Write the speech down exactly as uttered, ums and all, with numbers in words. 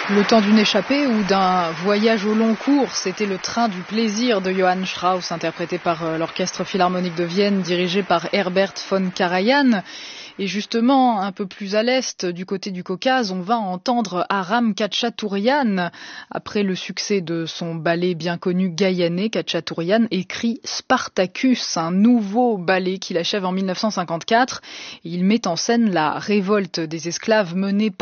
Le temps d'une échappée ou d'un voyage au long cours, c'était le train du plaisir de Johann Strauss, interprété par l'Orchestre Philharmonique de Vienne, dirigé par Herbert von Karajan. Et justement, un peu plus à l'est, du côté du Caucase, on va entendre Aram Khachaturian. Après le succès de son ballet bien connu Gaïané, Khachaturian écrit Spartacus, un nouveau ballet qu'il achève en mille neuf cent cinquante-quatre. Il met en scène la révolte des esclaves menée par